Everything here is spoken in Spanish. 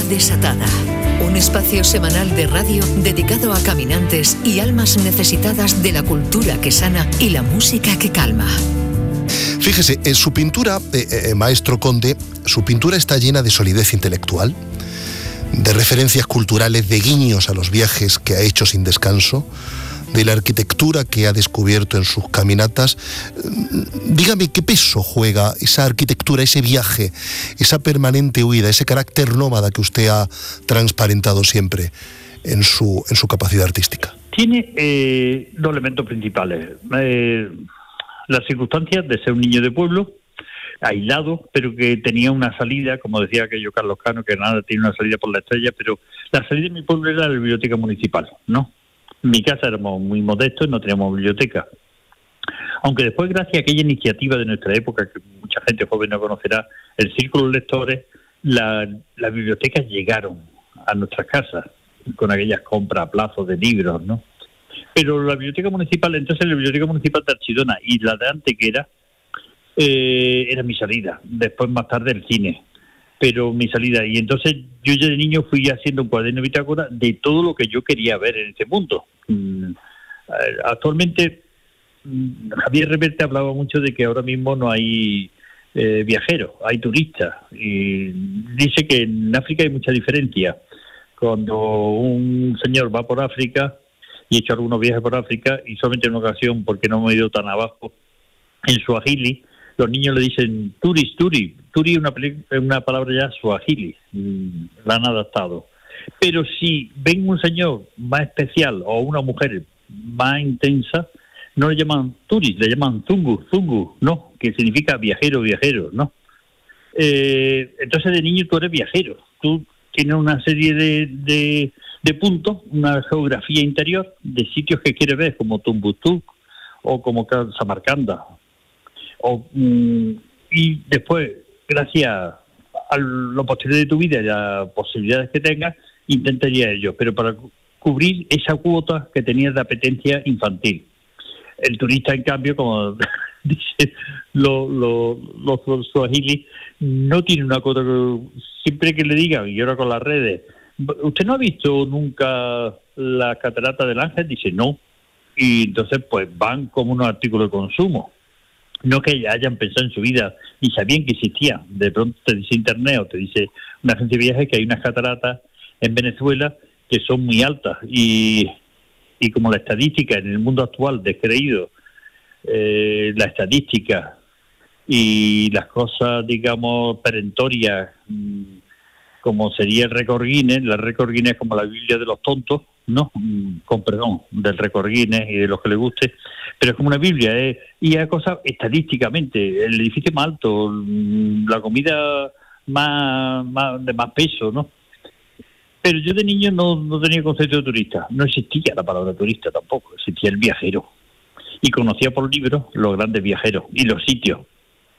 Desatada, un espacio semanal de radio dedicado a caminantes y almas necesitadas de la cultura que sana y la música que calma. Fíjese, en su pintura, maestro Conde, su pintura está llena de solidez intelectual, de referencias culturales, de guiños a los viajes que ha hecho sin descanso, de la arquitectura que ha descubierto en sus caminatas. Dígame, ¿qué peso juega esa arquitectura, ese viaje, esa permanente huida, ese carácter nómada que usted ha transparentado siempre en su capacidad artística? Tiene dos elementos principales. Las circunstancias de ser un niño de pueblo, aislado, pero que tenía una salida, como decía aquello Carlos Cano, que nada tiene una salida por la estrella, pero la salida de mi pueblo era la biblioteca municipal, ¿no? En mi casa éramos muy modestos y no teníamos biblioteca. Aunque después, gracias a aquella iniciativa de nuestra época, que mucha gente joven no conocerá, el Círculo de Lectores, las bibliotecas llegaron a nuestras casas, con aquellas compras a plazos de libros, ¿no? Pero la biblioteca municipal, entonces la biblioteca municipal de Archidona y la de Antequera, era mi salida. Después, más tarde, el cine. Pero mi salida. Y entonces yo ya de niño fui haciendo un cuaderno bitácora de todo lo que yo quería ver en este mundo. Actualmente, Javier Reverte hablaba mucho de que ahora mismo no hay viajeros, hay turistas. Y dice que en África hay mucha diferencia. Cuando un señor va por África, y he hecho algunos viajes por África, y solamente en una ocasión, porque no me he ido tan abajo, en Suajili, los niños le dicen turi. Turi es una palabra ya suajili, la han adaptado. Pero si ven un señor más especial o una mujer más intensa, no le llaman turis, le llaman zungu, ¿no? Que significa viajero, ¿no? Entonces de niño tú eres viajero. Tú tienes una serie de puntos, una geografía interior de sitios que quieres ver, como Tombuctú o como Samarcanda. Y después, gracias a lo posterior de tu vida y a las posibilidades que tengas, intentaría ello, pero para cubrir esa cuota que tenías de apetencia infantil. El turista, en cambio, como dicen los suahilis, no tiene una cuota que siempre que le digan, y ahora con las redes, ¿usted no ha visto nunca la catarata del Ángel? Dice, no. Y entonces, pues van como unos artículos de consumo. No que hayan pensado en su vida ni sabían que existía. De pronto te dice internet o te dice una agencia de viajes que hay unas cataratas en Venezuela que son muy altas y como la estadística en el mundo actual descreído, la estadística y las cosas, digamos, perentorias, como sería el récord Guinness. La récord Guinness es como la Biblia de los tontos, ¿no? Con perdón, del récord Guinness y de los que le guste, pero es como una Biblia, y hay cosas estadísticamente, el edificio más alto, la comida de más peso, ¿no? Pero yo de niño no tenía concepto de turista, no existía la palabra turista tampoco, existía el viajero, y conocía por libros los grandes viajeros y los sitios.